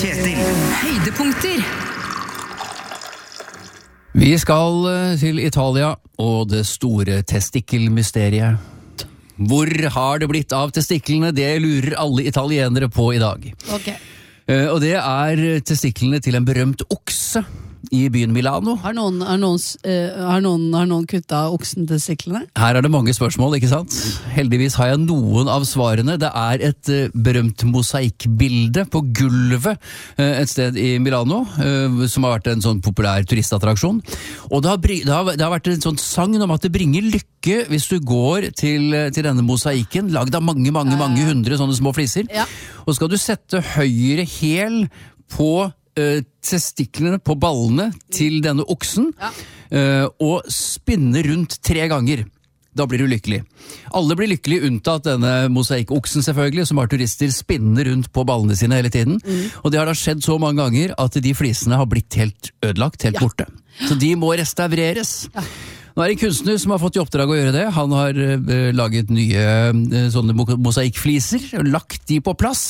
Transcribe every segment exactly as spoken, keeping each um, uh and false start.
Kjetil. Høydepunkter. Vi skal til Italia og det store testikkelmysteriet. Hvor har det blitt av testiklene? Det lurer alle italienere på i dag. Ok. Og det er testiklene til en berømt okse i byen Milano. Har noen, har noen, uh, har noen, har noen kuttet oksen til stiklene? Her er det mange spørsmål, ikke sant? Heldigvis har jeg noen av svarene. Det er et uh, berømt mosaikkbilde på gulvet uh, et sted i Milano, uh, som har vært en sånn populær turistattraksjon. Og det har, det, har, det har vært en sånn sang om at det bringer lykke hvis du går til, til denne mosaikken, lagd av mange, mange, mange hundre sånne små fliser. Ja. Og skal du sette høyre hæl på Uh, testiklene på ballene til denne oksen, ja. uh, og spinne rundt tre ganger. Da blir du lykkelig. Alle blir lykkelige unntatt denne mosaikkoksen selvfølgelig, som har turister spinne rundt på ballene sine hele tiden. Mm. Og det har da skjedd så mange ganger at de flisene har blitt helt ødelagt, helt ja. borte. Så de må restaureres. Ja. Nå er det en kunstner som har fått i oppdrag å gjøre det. Han har uh, laget nye uh, sånne mosaikkfliser, og lagt de på plass.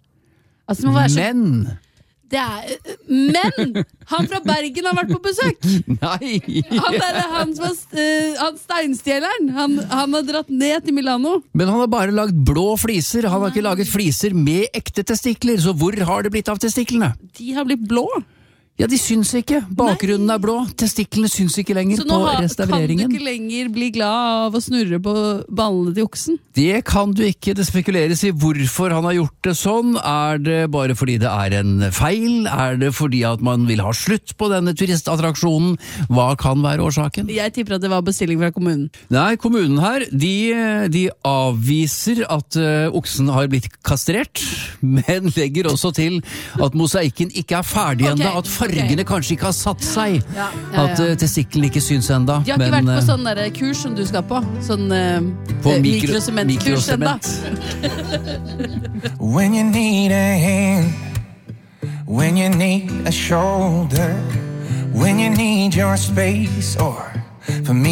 Altså, det må være så... Men... Det er, men han fra Bergen har vært på besøk. Nei. Han er han som er uh, han steinstjeleren. Han, han har dratt ned til Milano. Men han har bare lagd blå fliser. Han har ikke laget fliser med ekte testikler. Så hvor har det blitt av testiklene? De har blitt blå. Ja, de syns ikke. Bakgrunnen Nei. er blå. Testiklene syns ikke lenger på restaureringen. Så nå kan du ikke lenger bli glad av å snurre på ballene til oksen? Det kan du ikke. Det spekuleres i hvorfor han har gjort det sånn. Er det bare fordi det er en feil? Er det fordi at man vil ha slutt på denne turistattraksjonen? Hva kan være årsaken? Jeg tipper at det var bestilling fra kommunen. Nei, kommunen her, de, de avviser at uh, oksen har blitt kastrert, men legger også til at mosaikken ikke er ferdig ennå, okay. at fargene okay. kanskje ikke har satt seg, ja, ja, ja. at uh, testikkelen ikke syns enda. De har ikke men, vært på sånn der kurs som du skal på, sånn uh, på uh, mikro, mikrosementkurs enda. When you need a hand, when you need a shoulder, when you need your space, or for me